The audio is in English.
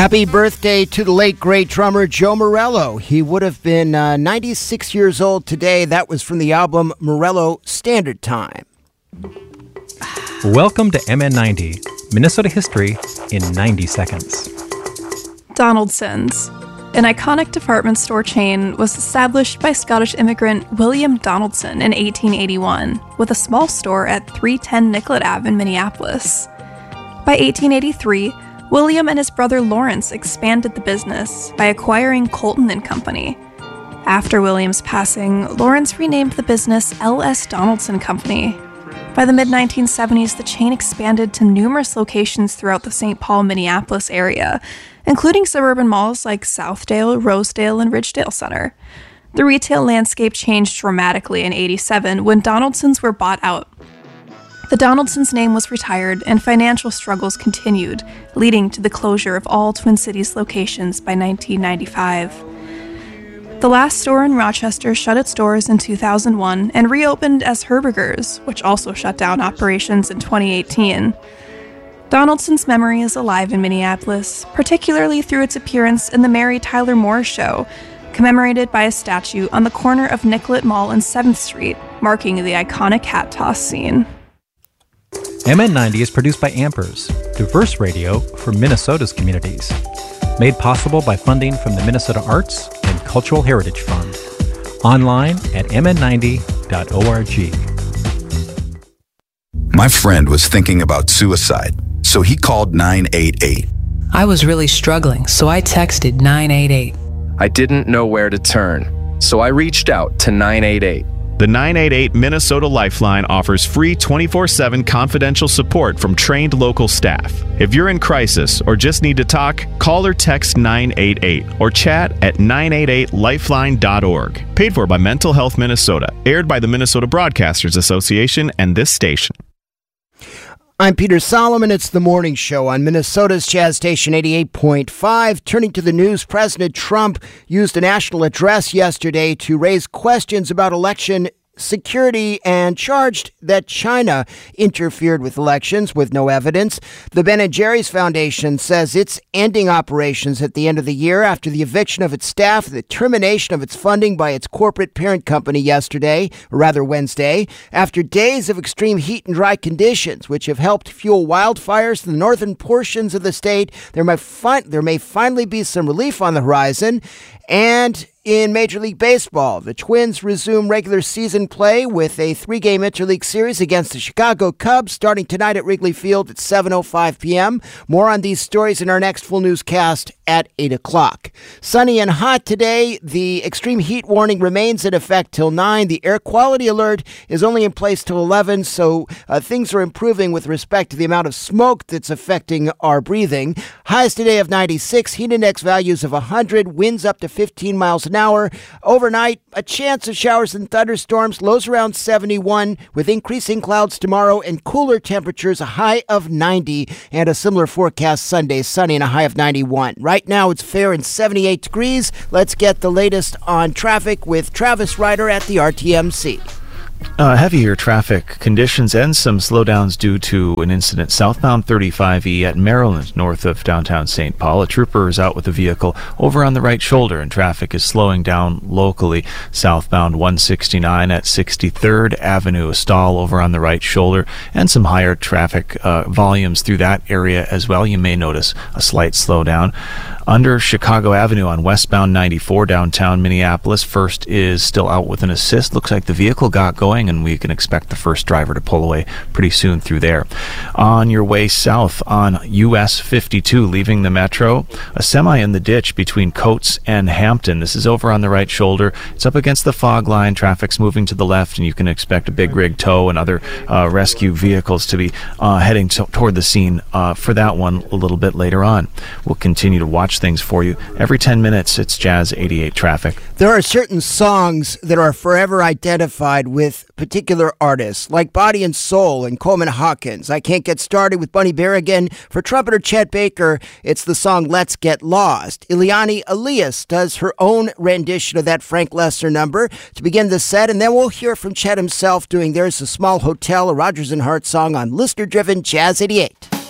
Happy birthday to the late, great drummer Joe Morello. He would have been 96 years old today. That was from the album Morello Standard Time. Welcome to MN90, Minnesota history in 90 seconds. Donaldson's, an iconic department store chain, was established by Scottish immigrant William Donaldson in 1881, with a small store at 310 Nicollet Ave in Minneapolis. By 1883, William and his brother Lawrence expanded the business by acquiring Colton and Company. After William's passing, Lawrence renamed the business L.S. Donaldson Company. By the mid-1970s, the chain expanded to numerous locations throughout the St. Paul, Minneapolis area, including suburban malls like Southdale, Rosedale, and Ridgedale Center. The retail landscape changed dramatically in '87 when Donaldson's were bought out. The Donaldson's name was retired, and financial struggles continued, leading to the closure of all Twin Cities locations by 1995. The last store in Rochester shut its doors in 2001 and reopened as Herberger's, which also shut down operations in 2018. Donaldson's memory is alive in Minneapolis, particularly through its appearance in the Mary Tyler Moore Show, commemorated by a statue on the corner of Nicollet Mall and 7th Street, marking the iconic hat toss scene. MN90 is produced by Ampers, diverse radio for Minnesota's communities. Made possible by funding from the Minnesota Arts and Cultural Heritage Fund. Online at mn90.org. My friend was thinking about suicide, so he called 988. I was really struggling, so I texted 988. I didn't know where to turn, so I reached out to 988. The 988 Minnesota Lifeline offers free 24/7 confidential support from trained local staff. If you're in crisis or just need to talk, call or text 988 or chat at 988lifeline.org. Paid for by Mental Health Minnesota. Aired by the Minnesota Broadcasters Association and this station. I'm Peter Solomon. It's the morning show on Minnesota's Jazz Station 88.5. Turning to the news, President Trump used a national address yesterday to raise questions about election security and charged that China interfered with elections with no evidence. The Ben & Jerry's Foundation says it's ending operations at the end of the year after the eviction of its staff, the termination of its funding by its corporate parent company Wednesday, after days of extreme heat and dry conditions, which have helped fuel wildfires in the northern portions of the state. There may finally be some relief on the horizon. And in Major League Baseball, the Twins resume regular season play with a 3-game interleague series against the Chicago Cubs starting tonight at Wrigley Field at 7:05 p.m. More on these stories in our next full newscast at 8 o'clock. Sunny and hot today. The extreme heat warning remains in effect till 9. The air quality alert is only in place till 11, so things are improving with respect to the amount of smoke that's affecting our breathing. Highs today of 96, heat index values of 100, winds up to 15 miles an hour. Overnight, a chance of showers and thunderstorms, lows around 71, with increasing clouds tomorrow and cooler temperatures, a high of 90, and a similar forecast Sunday, sunny and a high of 91. Right now, it's fair and 78 degrees. Let's get the latest on traffic with Travis Ryder at the RTMC. Heavier traffic conditions and some slowdowns due to an incident southbound 35E at Maryland, north of downtown St. Paul. A trooper is out with a vehicle over on the right shoulder, and traffic is slowing down locally. Southbound 169 at 63rd Avenue, a stall over on the right shoulder, and some higher traffic volumes through that area as well. You may notice a slight slowdown. Under Chicago Avenue on westbound 94 downtown Minneapolis, first is still out with an assist. Looks like the vehicle got going, and we can expect the first driver to pull away pretty soon through there. On your way south on US 52, leaving the metro, a semi in the ditch between Coates and Hampton. This is over on the right shoulder. It's up against the fog line. Traffic's moving to the left, and you can expect a big rig tow and other rescue vehicles to be heading toward the scene for that one a little bit later on. We'll continue to watch things for you. Every 10 minutes, it's Jazz 88 traffic. There are certain songs that are forever identified with particular artists, like Body and Soul and Coleman Hawkins. I Can't Get Started with Bunny Berrigan. For trumpeter Chet Baker, it's the song Let's Get Lost. Ileana Elias does her own rendition of that Frank Lesnar number to begin the set, and then we'll hear from Chet himself doing There's a Small Hotel, a Rodgers and Hart song on listener-driven Jazz 88.